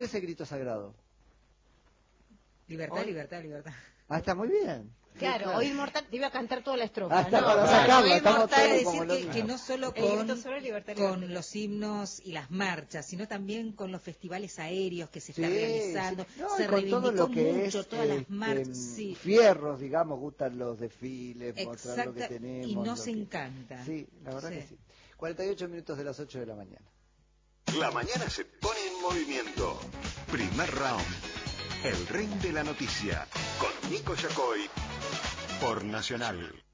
es el grito sagrado? Libertad, libertad, libertad. Ah, está muy bien. Claro, claro. hoy Inmortal te iba a cantar toda la estrofa. Hasta ¿no? para sacarla, Hoy estamos Inmortal todos es como decir los que no solo El grito sobre libertad, libertad. con los himnos y las marchas, sino también con los festivales aéreos que se Sí, están realizando. sí. No, Se y con todo reivindicó lo que mucho es, todas las marchas. Sí. fierros, digamos, gustan los desfiles, mostrar lo que Exacta, tenemos. y lo nos que... encanta. Sí, la verdad que sí. 48 minutos de las 8 de la mañana. La mañana se pone en movimiento. Primer round. El ring de la noticia. Con Nico Yacoy. Por Nacional.